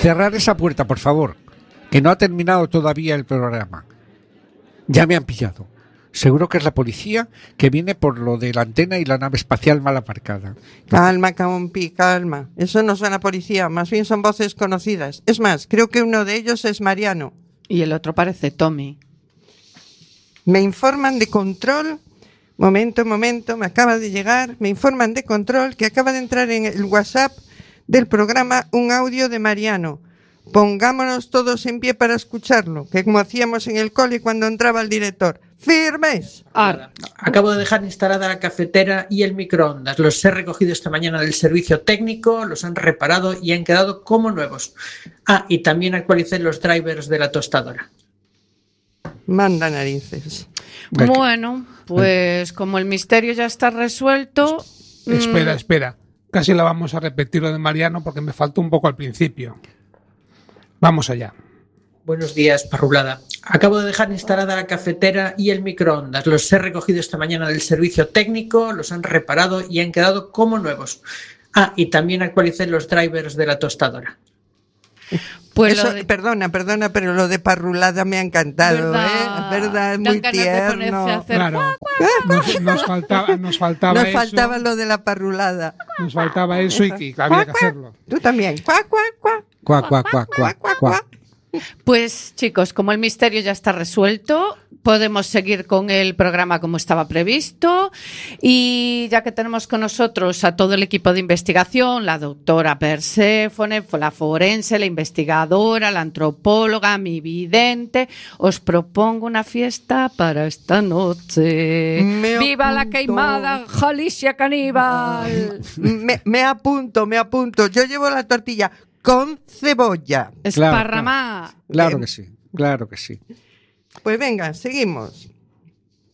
Cerrar esa puerta, por favor, que no ha terminado todavía el programa. Ya me han pillado. Seguro que es la policía que viene por lo de la antena y la nave espacial mal aparcada. Calma, Camompi, calma. Eso no suena a policía, más bien son voces conocidas. Es más, creo que uno de ellos es Mariano. Y el otro parece Tommy. Me informan de control. Momento, me acaba de llegar. Me informan de control que acaba de entrar en el WhatsApp del programa un audio de Mariano. Pongámonos todos en pie para escucharlo, que como hacíamos en el cole cuando entraba el director. ¡Firmes! Acabo de dejar instalada la cafetera y el microondas. Los he recogido esta mañana del servicio técnico, los han reparado y han quedado como nuevos. Y también actualicé los drivers de la tostadora. Manda narices. Bueno, pues como el misterio ya está resuelto... Espera. Casi la vamos a repetir lo de Mariano porque me faltó un poco al principio. Vamos allá. Buenos días, Parrulada. Acabo de dejar instalada la cafetera y el microondas. Los he recogido esta mañana del servicio técnico, los han reparado y han quedado como nuevos. Y también actualicé los drivers de la tostadora. Pues perdona, pero lo de Parrulada me ha encantado, ¿Verdad? Es muy tierno. Claro. Nos faltaba lo de la parrulada. Nos faltaba eso y había que hacerlo. Tú también. Cuac, cuac, cuac. Cuac. Pues chicos, como el misterio ya está resuelto, podemos seguir con el programa como estaba previsto y ya que tenemos con nosotros a todo el equipo de investigación, la doctora Perséfone, la forense, la investigadora, la antropóloga, mi vidente, os propongo una fiesta para esta noche. ¡Viva la queimada Galicia caníbal! Me apunto. Yo llevo la tortilla con cebolla. Esparramá. Claro que sí. Pues venga, seguimos.